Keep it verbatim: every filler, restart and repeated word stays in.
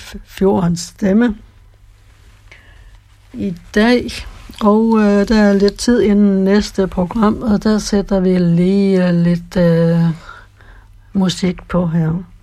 Fjordens Stemme i dag. Og øh, der er lidt tid inden næste program, og der sætter vi lige øh, lidt øh, musik på her.